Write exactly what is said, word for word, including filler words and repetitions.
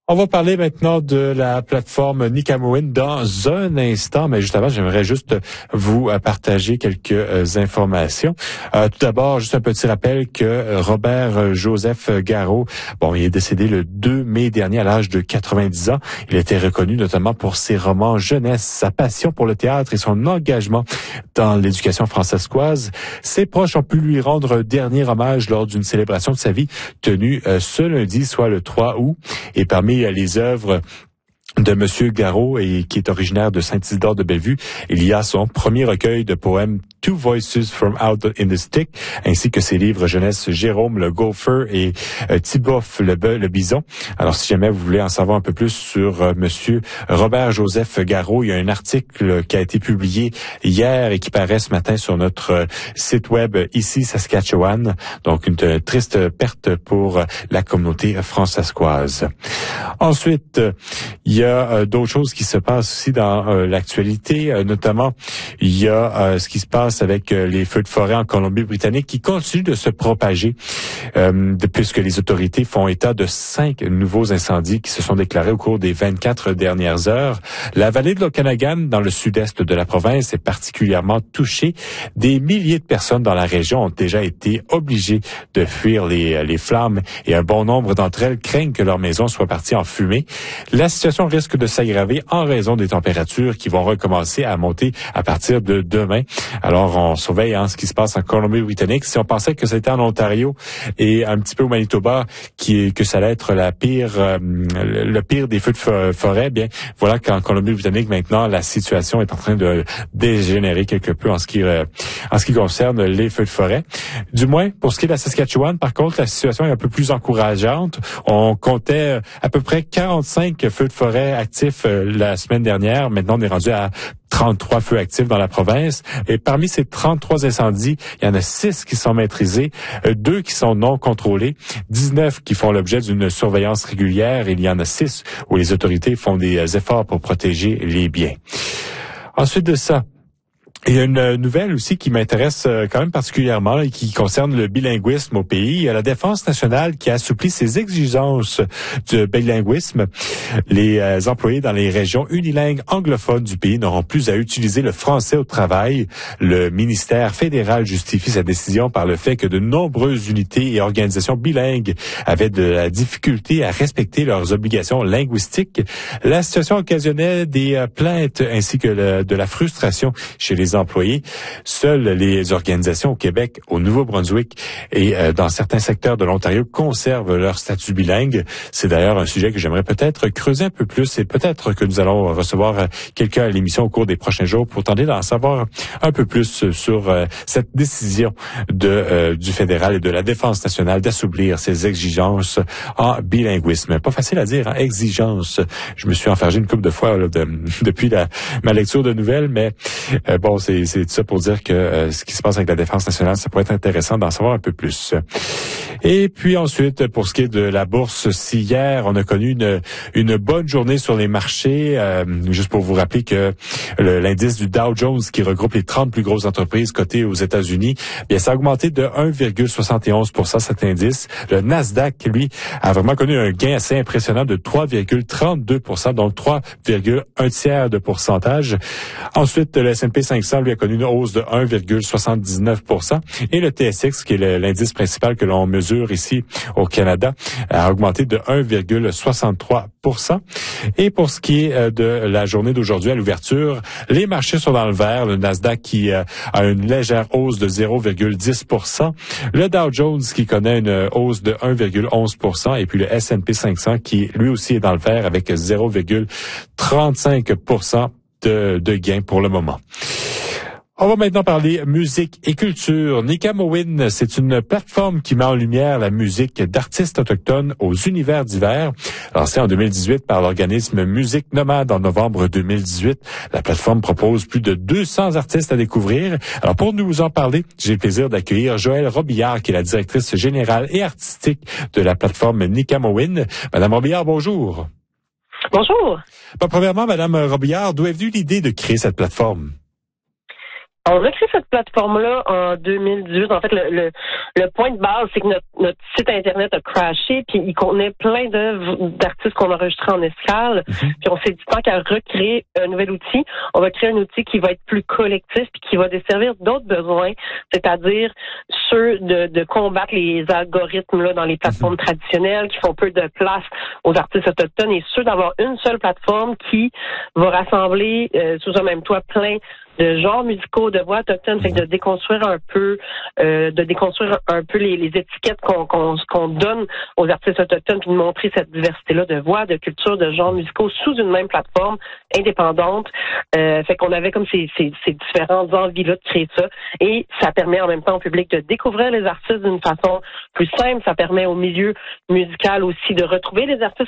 On va parler maintenant de la plateforme Nicamowin dans un instant, mais juste avant, j'aimerais juste vous partager quelques informations. Euh, tout d'abord, juste un petit rappel que Robert Joseph Garreau, bon, il est décédé le deux mai dernier à l'âge de quatre-vingt-dix ans. Il a été reconnu notamment pour ses romans jeunesse, sa passion pour le théâtre et son engagement dans l'éducation francescoise. Ses proches ont pu lui rendre un dernier hommage lors d'une célébration de sa vie tenue euh, ce lundi, soit le trois août. Et parmi les œuvres de Monsieur Garreau, et qui est originaire de Saint-Isidore de Bellevue, il y a son premier recueil de poèmes Two Voices from Out in the Stick, ainsi que ses livres jeunesse Jérôme le Gopher et euh, Thibouf le, le Bison. Alors, si jamais vous voulez en savoir un peu plus sur euh, Monsieur Robert Joseph Garreau, il y a un article qui a été publié hier et qui paraît ce matin sur notre euh, site web ici Saskatchewan. Donc, une euh, triste perte pour euh, la communauté francescoise. Ensuite, il y a euh, d'autres choses qui se passent aussi dans euh, l'actualité, euh, notamment il y a euh, ce qui se passe avec euh, les feux de forêt en Colombie-Britannique qui continuent de se propager, euh, puisque les autorités font état de cinq nouveaux incendies qui se sont déclarés au cours des vingt-quatre dernières heures. La vallée de l'Okanagan, dans le sud-est de la province, est particulièrement touchée. Des milliers de personnes dans la région ont déjà été obligées de fuir les, les flammes et un bon nombre d'entre elles craignent que leur maison soit partie en fumée. La situation risque de s'aggraver en raison des températures qui vont recommencer à monter à partir de demain. Alors, on surveille hein, ce qui se passe en Colombie-Britannique. Si on pensait que c'était en Ontario et un petit peu au Manitoba, qui que ça allait être la pire, euh, le pire des feux de forêt, bien voilà qu'en Colombie-Britannique maintenant la situation est en train de dégénérer quelque peu en ce qui euh, en ce qui concerne les feux de forêt. Du moins pour ce qui est de la Saskatchewan, par contre, la situation est un peu plus encourageante. On comptait à peu près quarante-cinq feux de forêt actifs euh, la semaine dernière. Maintenant, on est rendu à trente-trois feux actifs dans la province. Et parmi ces trente-trois incendies, il y en a six qui sont maîtrisés, deux qui sont non contrôlés, dix-neuf qui font l'objet d'une surveillance régulière. Et il y en a six où les autorités font des efforts pour protéger les biens. Ensuite de ça, il y a une nouvelle aussi qui m'intéresse quand même particulièrement et qui concerne le bilinguisme au pays. Il y a la Défense nationale qui assouplit ses exigences du bilinguisme. Les euh, employés dans les régions unilingues anglophones du pays n'auront plus à utiliser le français au travail. Le ministère fédéral justifie sa décision par le fait que de nombreuses unités et organisations bilingues avaient de la difficulté à respecter leurs obligations linguistiques. La situation occasionnait des euh, plaintes ainsi que le, de la frustration chez les employés. Seules les organisations au Québec, au Nouveau-Brunswick et euh, dans certains secteurs de l'Ontario conservent leur statut bilingue. C'est d'ailleurs un sujet que j'aimerais peut-être creuser un peu plus et peut-être que nous allons recevoir euh, quelqu'un à l'émission au cours des prochains jours pour tenter d'en savoir un peu plus sur euh, cette décision de euh, du fédéral et de la Défense nationale d'assouplir ses exigences en bilinguisme. Pas facile à dire, hein, exigence. Je me suis enfargé une couple de fois là, de, depuis la, ma lecture de nouvelles, mais euh, bon, c'est, c'est tout ça pour dire que euh, ce qui se passe avec la Défense nationale, ça pourrait être intéressant d'en savoir un peu plus. Et puis ensuite, pour ce qui est de la bourse, si hier, on a connu une, une bonne journée sur les marchés, euh, juste pour vous rappeler que le, l'indice du Dow Jones, qui regroupe les trente plus grosses entreprises cotées aux États-Unis, bien, ça a augmenté de un virgule soixante et onze pour cent cet indice. Le Nasdaq, lui, a vraiment connu un gain assez impressionnant de trois virgule trente-deux pour cent, donc trois virgule un tiers de pourcentage. Ensuite, le S and P cinq cents, lui, a connu une hausse de un virgule soixante-dix-neuf pour cent. Et le T S X, qui est le, l'indice principal que l'on mesure ici au Canada, a augmenté de un virgule soixante-trois pour cent. Et pour ce qui est de la journée d'aujourd'hui à l'ouverture, les marchés sont dans le vert. Le Nasdaq qui a une légère hausse de zéro virgule dix pour cent. Le Dow Jones qui connaît une hausse de un virgule onze pour cent. Et puis le S and P cinq cents qui, lui aussi, est dans le vert avec zéro virgule trente-cinq pour cent de, de gains pour le moment. On va maintenant parler musique et culture. Nicamowin, c'est une plateforme qui met en lumière la musique d'artistes autochtones aux univers divers. Lancée en deux mille dix-huit par l'organisme Musique Nomade en novembre deux mille dix-huit, la plateforme propose plus de deux cents artistes à découvrir. Alors pour nous en parler, j'ai le plaisir d'accueillir Joëlle Robillard, qui est la directrice générale et artistique de la plateforme Nicamowin. Madame Robillard, bonjour. Bonjour. Bon, premièrement, Madame Robillard, d'où est venue l'idée de créer cette plateforme? On a créé cette plateforme-là en deux mille dix-huit. En fait, le, le, le point de base, c'est que notre, notre site Internet a crashé, puis il contenait plein d'œuvres d'artistes qu'on a enregistrés en escale. Mm-hmm. Puis on s'est dit, tant qu'à recréer un nouvel outil, on va créer un outil qui va être plus collectif, puis qui va desservir d'autres besoins, c'est-à-dire ceux de, de combattre les algorithmes là, dans les plateformes mm-hmm. traditionnelles, qui font peu de place aux artistes autochtones, et ceux d'avoir une seule plateforme qui va rassembler euh, sous un même toit plein de genres musicaux, de voix autochtones, fait que de déconstruire un peu, euh, de déconstruire un peu les, les étiquettes qu'on, qu'on, qu'on donne aux artistes autochtones, puis de montrer cette diversité-là de voix, de culture, de genres musicaux sous une même plateforme indépendante. Euh, fait qu'on avait comme ces, ces, ces différentes envies-là de créer ça, et ça permet en même temps au public de découvrir les artistes d'une façon plus simple. Ça permet au milieu musical aussi de retrouver les artistes